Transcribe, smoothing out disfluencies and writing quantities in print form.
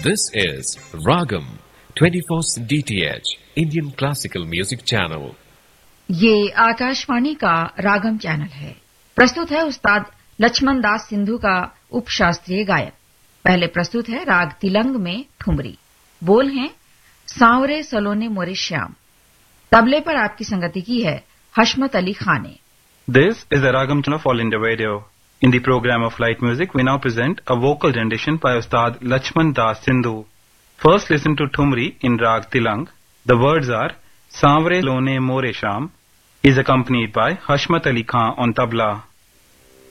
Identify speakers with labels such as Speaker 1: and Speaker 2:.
Speaker 1: This is Ragam 24 DTH Indian Classical Music Channel.
Speaker 2: ये आकाशवाणी का रागम channel है। प्रस्तुत है उस्ताद लक्ष्मण दास सिंधु का उपशास्त्रीय गायन। पहले प्रस्तुत है राग तिलंग में ठुमरी। बोल हैं सांवरे सलोने मोरे श्याम। तबले पर आपकी संगति की है हशमत अली खान ने।
Speaker 3: This is a Ragam channel of All India Radio. In the program of light music, we now present a vocal rendition by Ustad Lachman Das Sindhu. First listen to Thumri in Rag Tilang. The words are Sanvre Lone More Sham. He is accompanied by Hashmat Ali Khan on tabla.